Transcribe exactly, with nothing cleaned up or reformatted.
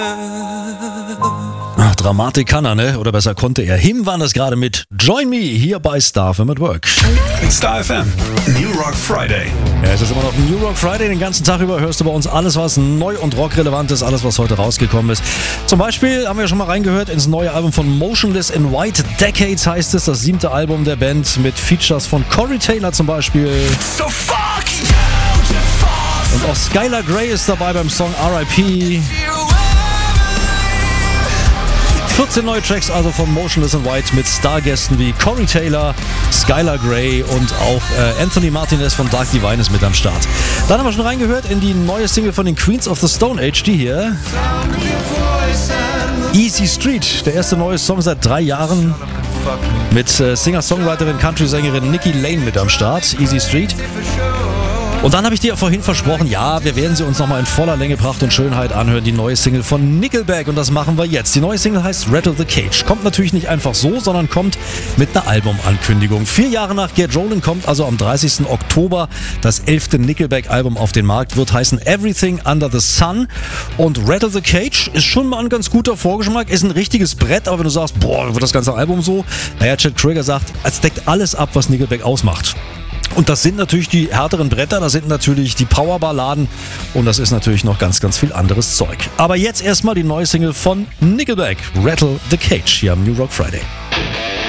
Ach, Dramatik kann er, ne? Oder besser konnte er. Him waren das gerade mit Join Me hier bei Star F M at Work. Star F M, New Rock Friday. Ja, es ist immer noch New Rock Friday. Den ganzen Tag über hörst du bei uns alles, was neu und rockrelevant ist, alles, was heute rausgekommen ist. Zum Beispiel haben wir schon mal reingehört ins neue Album von Motionless in White. Decades heißt es, das siebte Album der Band mit Features von Corey Taylor zum Beispiel. So fuck you, Und auch Skylar Grey ist dabei beim Song R I P. vierzehn neue Tracks also von Motionless in White mit Stargästen wie Corey Taylor, Skylar Grey und auch äh, Anthony Martinez von Dark Divine ist mit am Start. Dann haben wir schon reingehört in die neue Single von den Queens of the Stone Age, die hier. Easy Street, der erste neue Song seit drei Jahren mit äh, Singer-Songwriterin, Country-Sängerin Nikki Lane mit am Start. Easy Street. Und dann habe ich dir vorhin versprochen, ja, wir werden sie uns nochmal in voller Länge, Pracht und Schönheit anhören, die neue Single von Nickelback, und das machen wir jetzt. Die neue Single heißt Rattle the Cage. Kommt natürlich nicht einfach so, sondern kommt mit einer Albumankündigung. Vier Jahre nach Get Rollin' kommt also am dreißigsten Oktober das elfte Nickelback-Album auf den Markt, wird heißen Everything Under the Sun, und Rattle the Cage ist schon mal ein ganz guter Vorgeschmack, ist ein richtiges Brett, aber wenn du sagst, boah, wird das ganze Album so? Naja, Chad Kroeger sagt, es deckt alles ab, was Nickelback ausmacht. Und das sind natürlich die härteren Bretter, das sind natürlich die Powerballaden und das ist natürlich noch ganz, ganz viel anderes Zeug. Aber jetzt erstmal die neue Single von Nickelback, Rattle the Cage, hier am New Rock Friday.